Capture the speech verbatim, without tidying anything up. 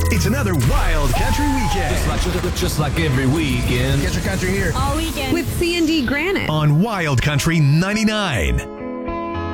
It's another Wild Country Weekend. Just like, just like every weekend. Country Country here All weekend. With C and D Granite. on Wild Country ninety-nine.